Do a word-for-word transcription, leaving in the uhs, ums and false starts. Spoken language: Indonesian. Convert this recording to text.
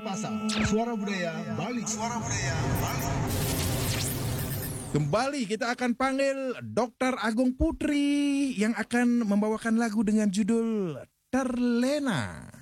Pasar, Suara Budaya Bali. Suara Budaya Bali. Kembali kita akan panggil dokter Agung Putri yang akan membawakan lagu dengan judul Terlena.